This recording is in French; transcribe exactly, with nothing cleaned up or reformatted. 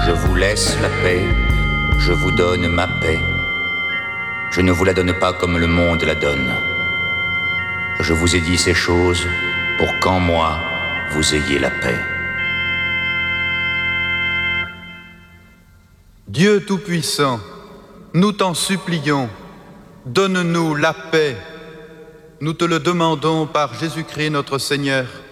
Je vous laisse la paix, je vous donne ma paix. Je ne vous la donne pas comme le monde la donne. Je vous ai dit ces choses pour qu'en moi, vous ayez la paix. Dieu Tout-Puissant, nous t'en supplions, donne-nous la paix. Nous te le demandons par Jésus-Christ notre Seigneur,